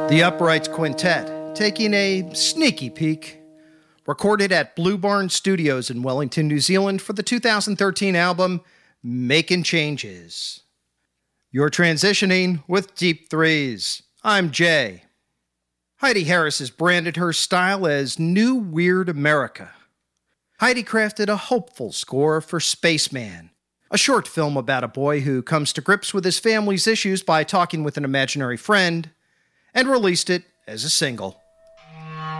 The Uprights Quintet, taking a sneaky peek, recorded at Blue Barn Studios in Wellington, New Zealand for the 2013 album Making Changes. You're transitioning with Deep Threes. I'm Jay. Heidi Harris has branded her style as New Weird America. Heidi crafted a hopeful score for Spaceman, a short film about a boy who comes to grips with his family's issues by talking with an imaginary friend, and released it as a single.